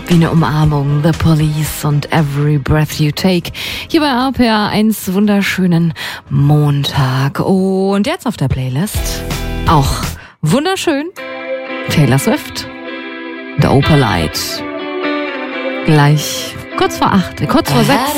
wie eine Umarmung, The Police und Every Breath You Take. Hier bei RPR 1 wunderschönen Montag. Und jetzt auf der Playlist auch wunderschön Taylor Swift, The Opalite. Gleich kurz vor 6.